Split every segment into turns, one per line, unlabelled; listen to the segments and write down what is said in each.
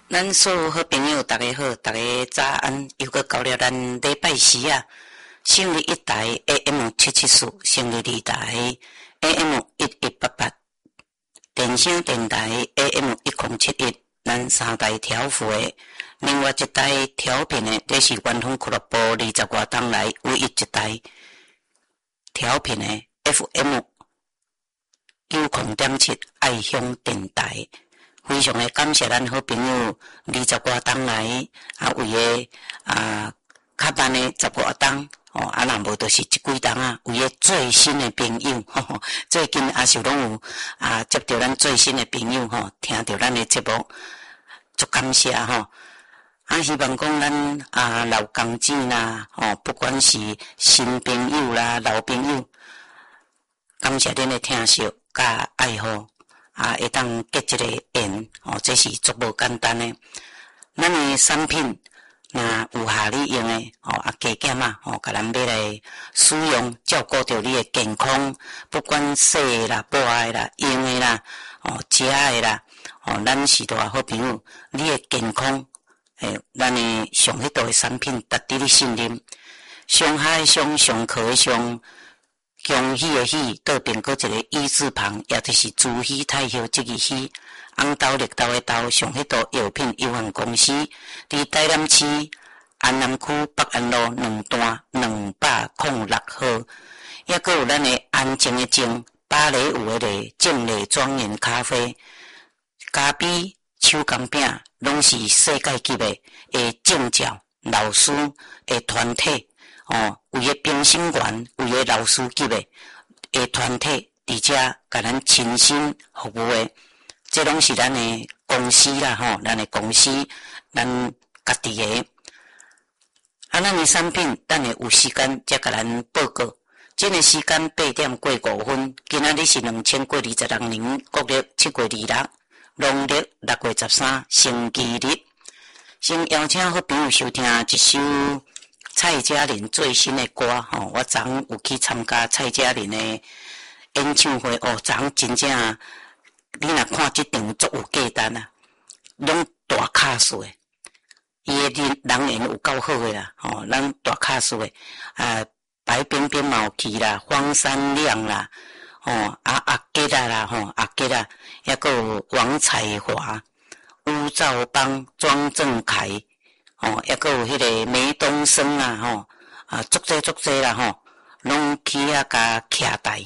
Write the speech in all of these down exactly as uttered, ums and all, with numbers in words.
咱所有好朋友，大家好，大家早安！又搁到了咱礼拜四啊，胜利一台 A M 七七四，胜利二台 A M 一一八八，电声电台 A M 一零七一，咱三台调幅的。另外一台调频的，这是元丰俱乐部二十外档来唯一一台调频的 F M 九零点七爱乡电台。非常的感谢咱好朋友二十外档来啊，为个啊较慢的十外档哦，啊若无就是一几档啊，为个最新的朋友，呵呵最近也是拢有啊接到咱最新的朋友吼，听到咱的节目，足感谢吼。啊，希望讲咱啊老工子啦，哦，不管是新朋友啦、老朋友，感谢恁的听惜甲爱护。啊，会当结一个缘哦，这是足无简单诶。咱诶产品若有下你用诶哦，啊加减啊，哦，甲咱要来使用，照顾着你诶健康，不管洗诶啦、补诶啦、用诶啦、哦食诶啦，哦，咱是大好朋友，你诶健康诶，咱诶上迄度诶产品值得你信任，上海上上课诶上。恭喜的喜，倒边搁一个一字旁，也就是朱喜太后这个喜。红豆绿豆的豆，上迄道药品有限公司，伫台南市安南区北安路两段两百零六号，也搁有咱的安静的静，芭蕾舞的蕾，静蕾庄园咖啡，咖啡手工饼，拢是世界级的诶证照老师诶团体。哦，有个评审员，有个老师级的诶团体，伫遮甲咱亲身服务诶，这拢是咱诶公司啦吼，咱诶公司，咱家己诶。啊，咱诶产品，等下有时间才甲咱报告。这个时间八点过五分，今仔日是两千过二十六年国历七月二六，农历六月十三，星期日。先邀请好朋友收听一首。蔡嘉玲最新的歌吼，我昨有去参加蔡嘉玲的演唱会哦，昨真正你若看这场足有价值啊，拢大卡数的，伊的人人缘有够好的啦，吼、哦，咱大卡数的啊，白冰冰嘛有去啦，荒山亮啦，哦，啊阿吉啦啦，吼阿吉啦，还佫有王彩华、吴兆邦、庄正凯。哦，也佫有迄个梅东升啊，吼啊，足济足济啦，吼，拢去遐甲徛台，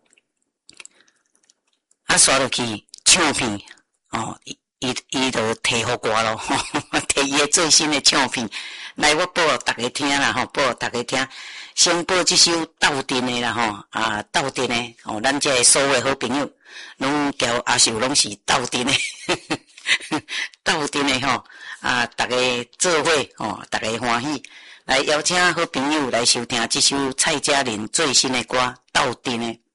啊，刷落去唱片，哦，伊伊伊就摕互我咯，吼，摕伊诶最新诶唱片来，我报互大家听啦，吼，报互大家听，先报即首斗阵诶啦，吼啊，斗阵诶，哦，咱这所有好朋友，拢叫阿秀拢是斗阵诶，斗阵诶吼。啊！大家做伙哦，大家欢喜来邀请好朋友来收听这首蔡嘉玲最新的歌《斗阵》的。